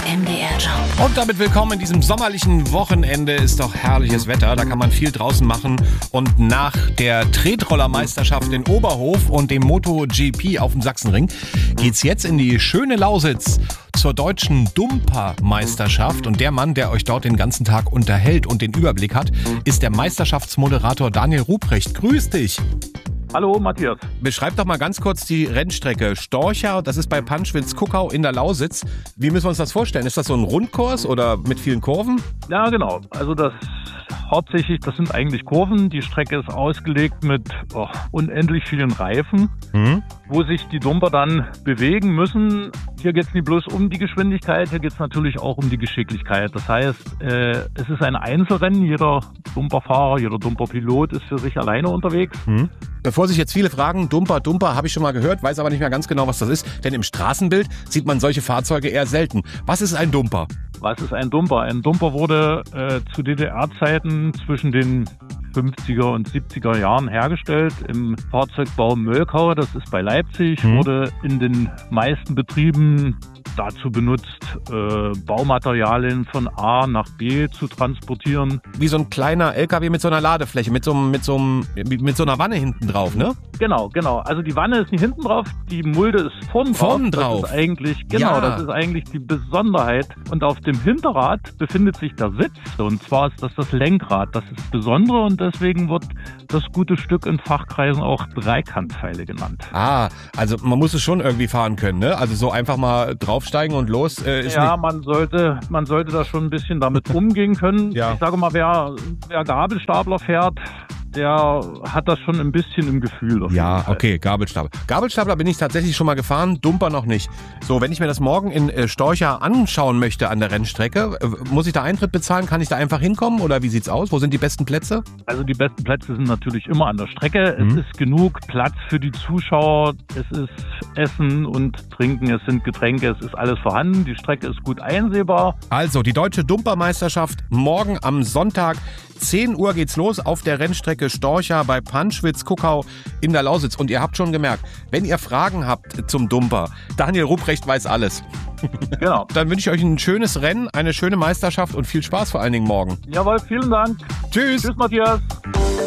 MDR Jump. Und damit willkommen in diesem sommerlichen Wochenende. Ist doch herrliches Wetter, da kann man viel draußen machen. Und nach der Tretrollermeisterschaft in Oberhof und dem MotoGP auf dem Sachsenring geht's jetzt in die schöne Lausitz zur deutschen Dumper-Meisterschaft. Und der Mann, der euch dort den ganzen Tag unterhält und den Überblick hat, ist der Meisterschaftsmoderator Daniel Ruprecht. Grüß dich. Hallo Matthias. Beschreib doch mal ganz kurz die Rennstrecke. Storcha, das ist bei Panschwitz-Kuckau in der Lausitz. Wie müssen wir uns das vorstellen? Ist das so ein Rundkurs oder mit vielen Kurven? Ja, genau. Also das sind eigentlich Kurven. Die Strecke ist ausgelegt mit unendlich vielen Reifen, wo sich die Dumper dann bewegen müssen. Hier geht es nicht bloß um die Geschwindigkeit, hier geht es natürlich auch um die Geschicklichkeit. Das heißt, es ist ein Einzelrennen. Jeder Dumperfahrer, jeder Dumperpilot ist für sich alleine unterwegs. Bevor sich jetzt viele fragen, Dumper, habe ich schon mal gehört, weiß aber nicht mehr ganz genau, was das ist. Denn im Straßenbild sieht man solche Fahrzeuge eher selten. Was ist ein Dumper? Was ist ein Dumper? Ein Dumper wurde zu DDR-Zeiten zwischen den 50er und 70er Jahren hergestellt im Fahrzeugbau Mölkau, das ist bei Leipzig, wurde in den meisten Betrieben dazu benutzt, Baumaterialien von A nach B zu transportieren. Wie so ein kleiner LKW mit so einer Ladefläche, mit so einer Wanne hinten drauf, ne? Genau. Also die Wanne ist nicht hinten drauf, die Mulde ist vorn drauf. Das ist eigentlich, Das ist eigentlich die Besonderheit. Und auf dem Hinterrad befindet sich der Sitz. Und zwar ist das Lenkrad. Das ist das Besondere und deswegen wird das gute Stück in Fachkreisen auch Dreikantpfeile genannt. Ah, also man muss es schon irgendwie fahren können, ne? Also so einfach mal draufsteigen und los ist ja, nicht... man sollte da schon ein bisschen damit umgehen können. Ja. Ich sage mal, wer Gabelstapler fährt, der hat das schon ein bisschen im Gefühl. Ja, okay, Gabelstapler. Gabelstapler bin ich tatsächlich schon mal gefahren, Dumper noch nicht. So, wenn ich mir das morgen in Storcha anschauen möchte an der Rennstrecke, muss ich da Eintritt bezahlen? Kann ich da einfach hinkommen oder wie sieht's aus? Wo sind die besten Plätze? Also die besten Plätze sind natürlich immer an der Strecke. Es ist genug Platz für die Zuschauer. Es ist Essen und Trinken, es sind Getränke, es ist alles vorhanden. Die Strecke ist gut einsehbar. Also, die deutsche Dumpermeisterschaft morgen am Sonntag. 10 Uhr geht's los auf der Rennstrecke Storcha bei Panschwitz-Kuckau in der Lausitz. Und ihr habt schon gemerkt, wenn ihr Fragen habt zum Dumper, Daniel Ruprecht weiß alles. Genau. Dann wünsche ich euch ein schönes Rennen, eine schöne Meisterschaft und viel Spaß vor allen Dingen morgen. Jawohl, vielen Dank. Tschüss. Tschüss, Matthias.